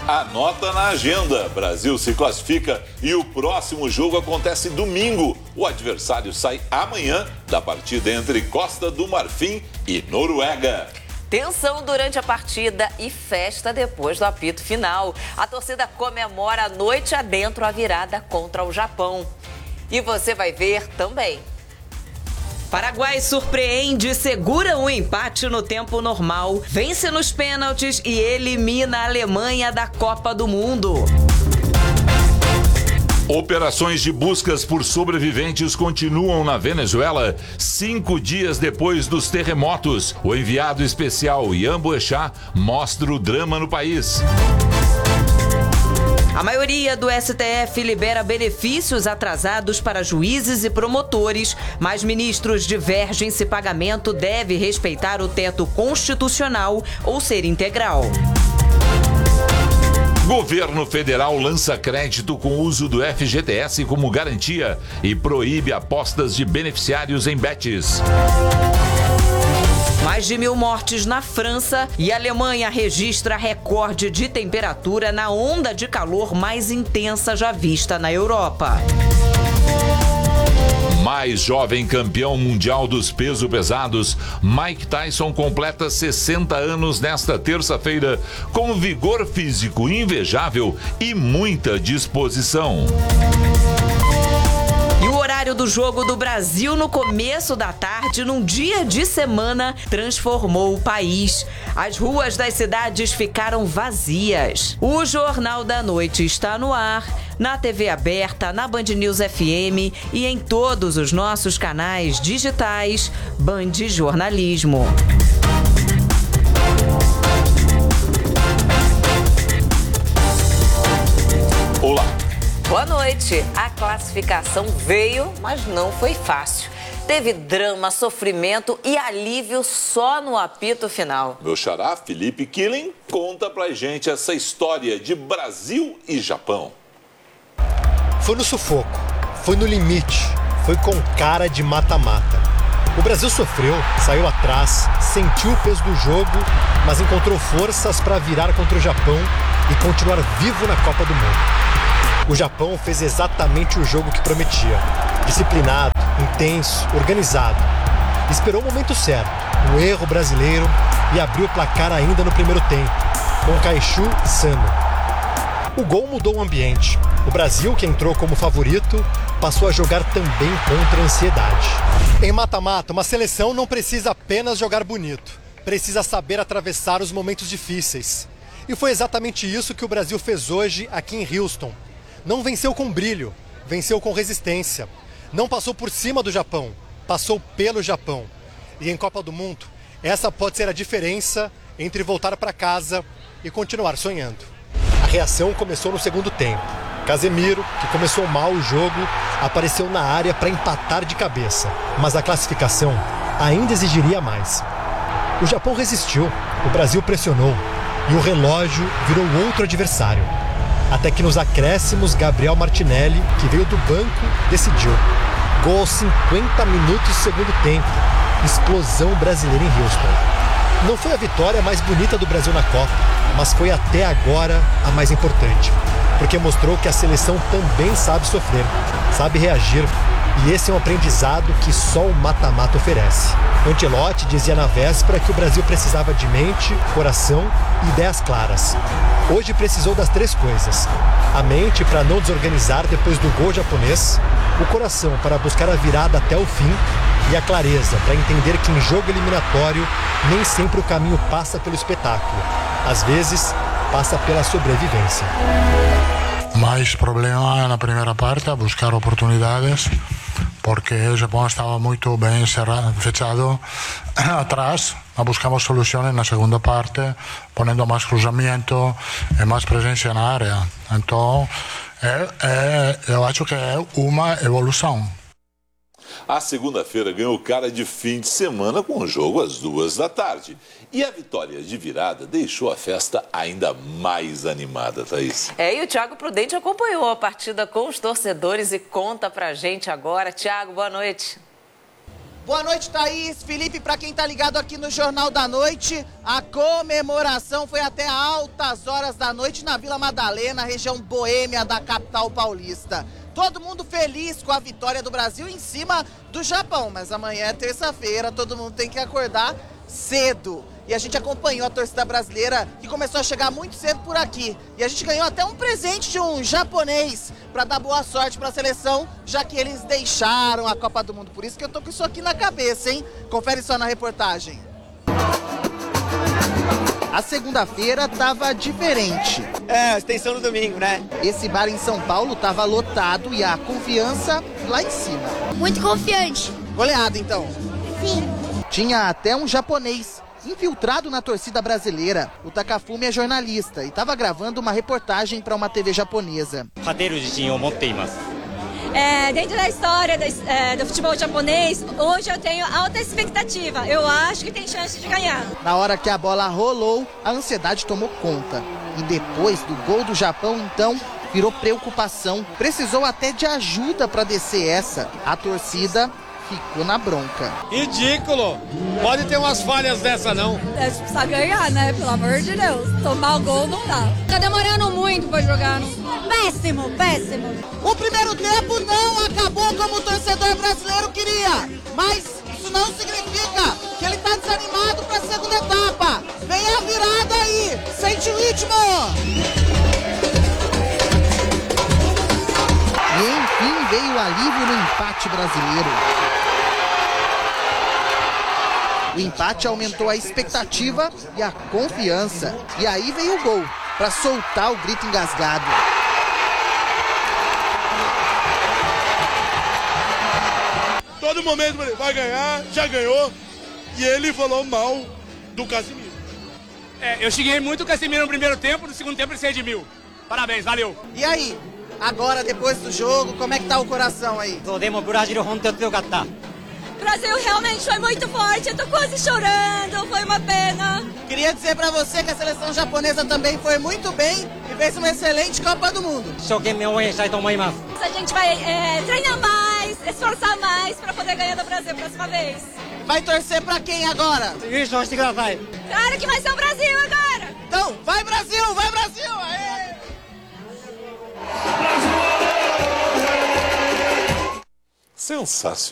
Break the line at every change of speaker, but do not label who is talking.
Anota na agenda. Brasil se classifica e o próximo jogo acontece domingo. O adversário sai amanhã da partida entre Costa do Marfim e Noruega.
Tensão durante a partida e festa depois do apito final. A torcida comemora a noite adentro a virada contra o Japão. E você vai ver também. Paraguai surpreende, segura um empate no tempo normal, vence nos pênaltis e elimina a Alemanha da Copa do Mundo.
Operações de buscas por sobreviventes continuam na Venezuela 5 dias depois dos terremotos. O enviado especial Ian Boechat mostra o drama no país.
A maioria do STF libera benefícios atrasados para juízes e promotores, mas ministros divergem se pagamento deve respeitar o teto constitucional ou ser integral.
Governo federal lança crédito com uso do FGTS como garantia e proíbe apostas de beneficiários em bets.
Mais de 1.000 mortes na França e a Alemanha registra recorde de temperatura na onda de calor mais intensa já vista na Europa.
Mais jovem campeão mundial dos pesos pesados, Mike Tyson completa 60 anos nesta terça-feira, com vigor físico invejável e muita disposição.
E o horário do jogo do Brasil no começo da tarde, num dia de semana, transformou o país. As ruas das cidades ficaram vazias. O Jornal da Noite está no ar, na TV aberta, na Band News FM e em todos os nossos canais digitais. Band Jornalismo.
Olá.
Boa noite. A classificação veio, mas não foi fácil. Teve drama, sofrimento e alívio só no apito final.
Meu xará, Felipe Killing, conta pra gente essa história de Brasil e Japão.
Foi no sufoco, foi no limite, foi com cara de mata-mata. O Brasil sofreu, saiu atrás, sentiu o peso do jogo, mas encontrou forças para virar contra o Japão e continuar vivo na Copa do Mundo. O Japão fez exatamente o jogo que prometia. Disciplinado, intenso, organizado. Esperou o momento certo, um erro brasileiro, e abriu o placar ainda no primeiro tempo, com Caixu Sano. O gol mudou o ambiente. O Brasil, que entrou como favorito, passou a jogar também contra a ansiedade. Em mata-mata, uma seleção não precisa apenas jogar bonito. Precisa saber atravessar os momentos difíceis. E foi exatamente isso que o Brasil fez hoje aqui em Houston. Não venceu com brilho, venceu com resistência. Não passou por cima do Japão, passou pelo Japão. E em Copa do Mundo, essa pode ser a diferença entre voltar para casa e continuar sonhando. A reação começou no segundo tempo. Casemiro, que começou mal o jogo, apareceu na área para empatar de cabeça. Mas a classificação ainda exigiria mais. O Japão resistiu, o Brasil pressionou e o relógio virou outro adversário. Até que nos acréscimos, Gabriel Martinelli, que veio do banco, decidiu. Gol aos 50 minutos do segundo tempo. Explosão brasileira em Houston. Não foi a vitória mais bonita do Brasil na Copa, mas foi até agora a mais importante. Porque mostrou que a seleção também sabe sofrer, sabe reagir. E esse é um aprendizado que só o mata-mata oferece. Ancelotti dizia na véspera que o Brasil precisava de mente, coração e ideias claras. Hoje precisou das três coisas. A mente para não desorganizar depois do gol japonês, o coração para buscar a virada até o fim e a clareza para entender que em jogo eliminatório nem sempre o caminho passa pelo espetáculo. Às vezes, passa pela sobrevivência.
Mais problema na primeira parte, a buscar oportunidades, porque o Japão estava muito bem fechado atrás. Buscamos soluções na segunda parte, ponendo mais cruzamento e mais presença na área. Então, eu acho que é uma evolução.
A segunda-feira ganhou cara de fim de semana com o jogo às 14h. E a vitória de virada deixou a festa ainda mais animada, Thaís.
E o Thiago Prudente acompanhou a partida com os torcedores e conta pra gente agora. Thiago, boa noite.
Boa noite, Thaís. Felipe, para quem tá ligado aqui no Jornal da Noite, a comemoração foi até altas horas da noite na Vila Madalena, região boêmia da capital paulista. Todo mundo feliz com a vitória do Brasil em cima do Japão, mas amanhã é terça-feira, todo mundo tem que acordar cedo. E a gente acompanhou a torcida brasileira que começou a chegar muito cedo por aqui. E a gente ganhou até um presente de um japonês para dar boa sorte para a seleção, já que eles deixaram a Copa do Mundo. Por isso que eu tô com isso aqui na cabeça, hein? Confere só na reportagem. A segunda-feira tava diferente.
É, extensão no domingo, né?
Esse bar em São Paulo tava lotado e a confiança lá em cima.
Muito confiante.
Goleada, então.
Sim.
Tinha até um japonês infiltrado na torcida brasileira. O Takafumi é jornalista e estava gravando uma reportagem para uma TV japonesa.
Dentro da história do futebol japonês, hoje eu tenho alta expectativa. Eu acho que tem chance de ganhar.
Na hora que a bola rolou, a ansiedade tomou conta. E depois do gol do Japão, então, virou preocupação. Precisou até de ajuda para descer essa. A torcida ficou na bronca.
Ridículo! Pode ter umas falhas dessa, não.
A gente precisa ganhar, né? Pelo amor de Deus. Tomar o gol não dá. Tá demorando muito pra jogar. Péssimo, péssimo.
O primeiro tempo não acabou como o torcedor brasileiro queria. Mas isso não significa que ele tá desanimado pra segunda etapa. Vem a virada aí. Sente o ritmo. E enfim veio o alívio no empate brasileiro. O empate aumentou a expectativa e a confiança. E aí veio o gol, para soltar o grito engasgado.
Todo momento ele vai ganhar, já ganhou. E ele falou mal do Casemiro. Eu xinguei muito o Casemiro no primeiro tempo, no segundo tempo ele se redimiu. Parabéns, valeu.
E aí? Agora, depois do jogo, como é que tá o coração aí?
O Brasil realmente foi muito forte, eu tô quase chorando, foi uma pena.
Queria dizer pra você que a seleção japonesa também foi muito bem e fez uma excelente Copa do Mundo.
A gente vai treinar mais, esforçar mais pra poder ganhar do Brasil a próxima vez.
Vai torcer pra quem agora?
Claro que vai ser o Brasil agora!
Então, vai Brasil, vai Brasil! Aê!
Sensacional.